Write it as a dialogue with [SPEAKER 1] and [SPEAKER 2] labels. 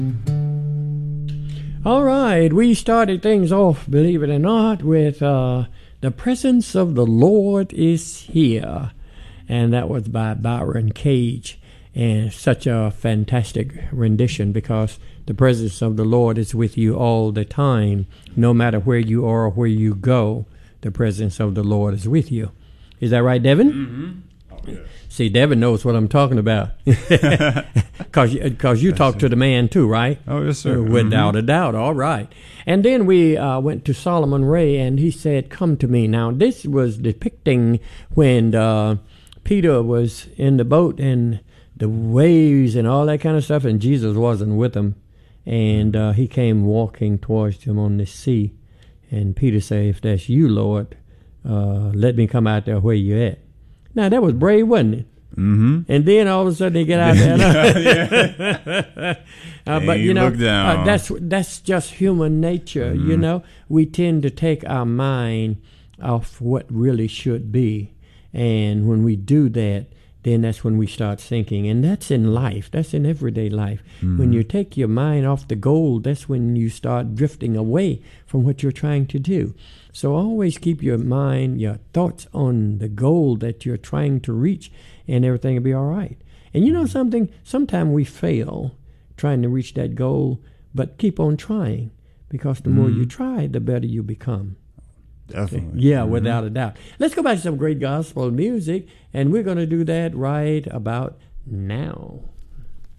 [SPEAKER 1] All right, we started things off, believe it or not, with The Presence of the Lord is Here. And that was by Byron Cage. And such a fantastic rendition, because the presence of the Lord is with you all the time. No matter where you are or where you go, the presence of the Lord is with you. Is that right, Devin?
[SPEAKER 2] Mm-hmm. Oh, yeah.
[SPEAKER 1] See, Devin knows what I'm talking about. Because you talk to the man too, right?
[SPEAKER 2] Oh, yes, sir.
[SPEAKER 1] Without a doubt. All right. And then we went to Solomon Ray, and he said, "Come to me." Now, this was depicting when Peter was in the boat and the waves and all that kind of stuff, and Jesus wasn't with him. And he came walking towards him on the sea. And Peter said, "If that's you, Lord, let me come out there where you at." Now, that was brave, wasn't it?
[SPEAKER 2] Mm-hmm.
[SPEAKER 1] And then all of a sudden they get out there. But, you know, that's just human nature, you know. We tend to take our mind off what really should be. And when we do that, then that's when we start thinking. And that's in life. That's in everyday life. When you take your mind off the goal, that's when you start drifting away from what you're trying to do. So always keep your mind, your thoughts on the goal that you're trying to reach, and everything will be all right. And you know something? Sometimes we fail trying to reach that goal, but keep on trying, because the more you try, the better you become.
[SPEAKER 2] Definitely.
[SPEAKER 1] Yeah, without a doubt. Let's go back to some great gospel music, and we're going to do that right about now.